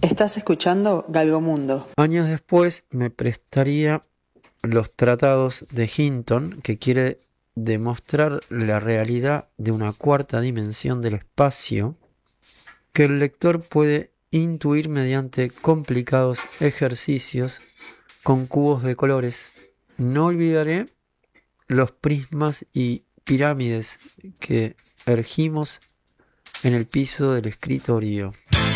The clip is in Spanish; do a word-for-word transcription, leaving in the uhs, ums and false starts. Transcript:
Estás escuchando Galgomundo. Años después me prestaría los tratados de Hinton, que quiere demostrar la realidad de una cuarta dimensión del espacio que el lector puede intuir mediante complicados ejercicios con cubos de colores. No olvidaré los prismas y pirámides que ergimos en el piso del escritorio.